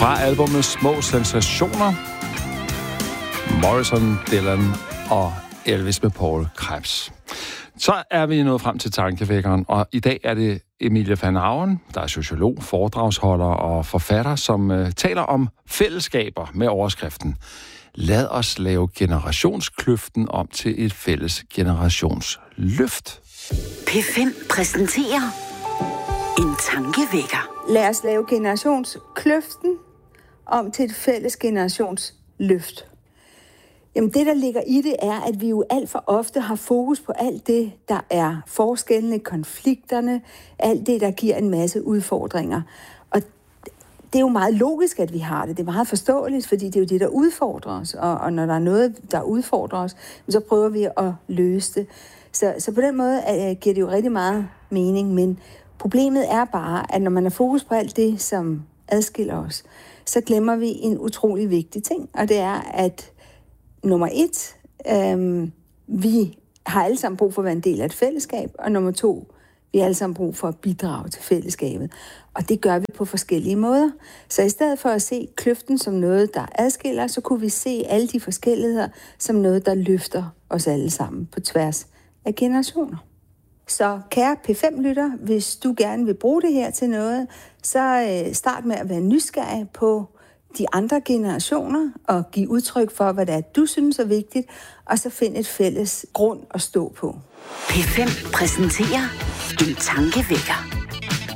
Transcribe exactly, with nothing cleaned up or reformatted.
Fra albumet Små Sensationer, Morrison, Dylan og Elvis med Paul Krebs. Så er vi nået frem til tankevækkeren, og i dag er det Emilie van Auen, der er sociolog, foredragsholder og forfatter, som uh, taler om fællesskaber med overskriften: Lad os lave generationskløften om til et fælles generationsløft. P fem præsenterer en tankevækker. Lad os lave generationskløften om til et fælles generationsløft. Jamen det, der ligger i det, er, at vi jo alt for ofte har fokus på alt det, der er forskellene, konflikterne, alt det, der giver en masse udfordringer. Og det er jo meget logisk, at vi har det. Det er meget forståeligt, fordi det er jo det, der udfordrer os. Og, og når der er noget, der udfordrer os, så prøver vi at løse det. Så, så på den måde uh, giver det jo rigtig meget mening, men problemet er bare, at når man har fokus på alt det, som adskiller os, så glemmer vi en utrolig vigtig ting, og det er, at nummer et, øhm, vi har alle sammen brug for at være en del af et fællesskab, og nummer to, vi har alle sammen brug for at bidrage til fællesskabet. Og det gør vi på forskellige måder. Så i stedet for at se kløften som noget, der adskiller, så kunne vi se alle de forskelligheder som noget, der løfter os alle sammen på tværs af generationer. Så kære P fem-lytter, hvis du gerne vil bruge det her til noget, så øh, start med at være nysgerrig på de andre generationer og give udtryk for, hvad det er, du synes er vigtigt, og så find et fælles grund at stå på. P fem præsenterer en tankevækker.